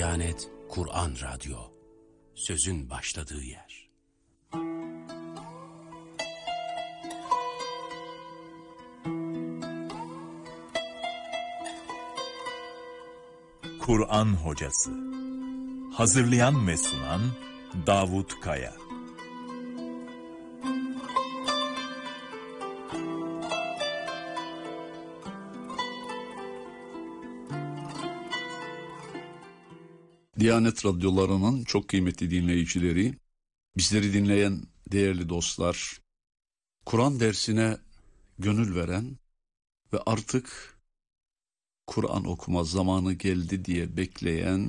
Diyanet Kur'an Radyo, sözün başladığı yer. Kur'an Hocası. Hazırlayan ve sunan Davut Kaya. Diyanet radyolarının çok kıymetli dinleyicileri, bizleri dinleyen değerli dostlar, Kur'an dersine gönül veren ve artık Kur'an okuma zamanı geldi diye bekleyen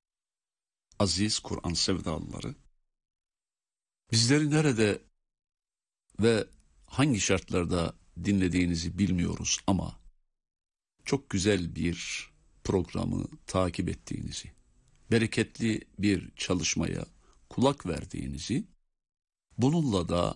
aziz Kur'an sevdalıları, bizleri nerede ve hangi şartlarda dinlediğinizi bilmiyoruz ama çok güzel bir programı takip ettiğinizi, bereketli bir çalışmaya kulak verdiğinizi, bununla da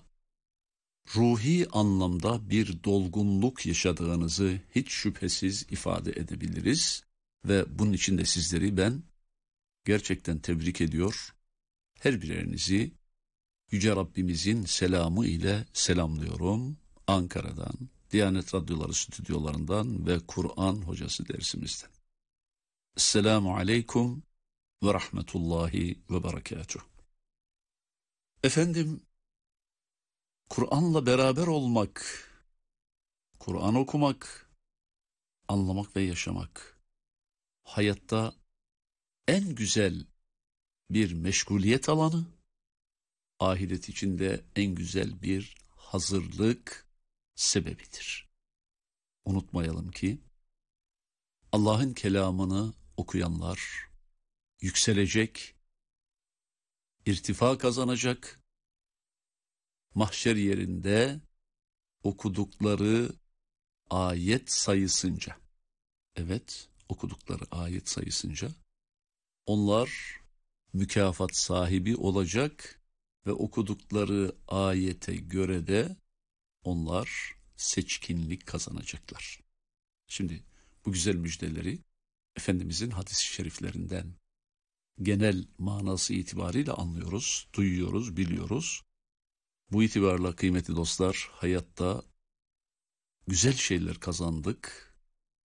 ruhi anlamda bir dolgunluk yaşadığınızı hiç şüphesiz ifade edebiliriz ve bunun için de sizleri ben gerçekten tebrik ediyor, her birerinizi Yüce Rabbimizin selamı ile selamlıyorum. Ankara'dan, Diyanet Radyoları stüdyolarından ve Kur'an Hocası dersimizden. Esselamu Aleyküm ve Rahmetullahi ve Berekatuhu. Efendim, Kur'an'la beraber olmak, Kur'an okumak, anlamak ve yaşamak, hayatta en güzel bir meşguliyet alanı, ahiret içinde en güzel bir hazırlık sebebidir. Unutmayalım ki, Allah'ın kelamını okuyanlar yükselecek, irtifa kazanacak, mahşer yerinde okudukları ayet sayısınca, evet, okudukları ayet sayısınca onlar mükafat sahibi olacak ve okudukları ayete göre de onlar seçkinlik kazanacaklar. Şimdi bu güzel müjdeleri Efendimizin hadis-i şeriflerinden genel manası itibariyle anlıyoruz, duyuyoruz, biliyoruz. Bu itibarla kıymetli dostlar, hayatta güzel şeyler kazandık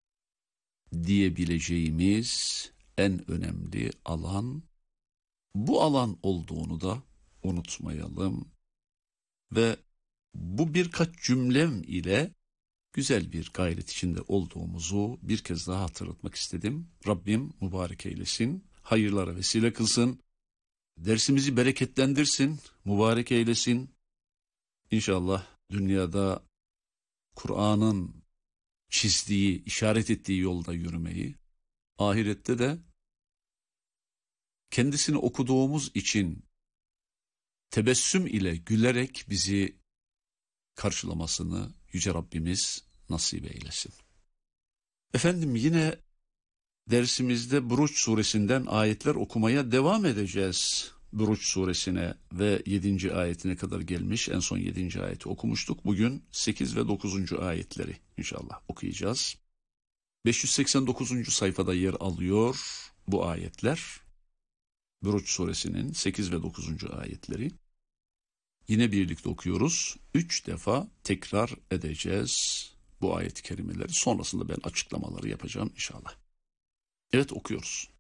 diyebileceğimiz en önemli alan bu alan olduğunu da unutmayalım. Ve bu birkaç cümlem ile güzel bir gayret içinde olduğumuzu bir kez daha hatırlatmak istedim. Rabbim mübarek eylesin, hayırlara vesile kılsın, dersimizi bereketlendirsin, mübarek eylesin. İnşallah dünyada Kur'an'ın çizdiği, işaret ettiği yolda yürümeyi, ahirette de kendisini okuduğumuz için tebessüm ile gülerek bizi karşılamasını Yüce Rabbimiz nasip eylesin. Efendim, yine dersimizde Buruç suresinden ayetler okumaya devam edeceğiz. Buruç suresine ve 7. ayetine kadar gelmiş. En son 7. ayeti okumuştuk. Bugün 8 ve 9. ayetleri inşallah okuyacağız. 589. sayfada yer alıyor bu ayetler. Buruç suresinin 8 ve 9. ayetleri. Yine birlikte okuyoruz. 3 defa tekrar edeceğiz bu ayet-i kerimeleri. Sonrasında ben açıklamaları yapacağım inşallah. Evet, okuyoruz.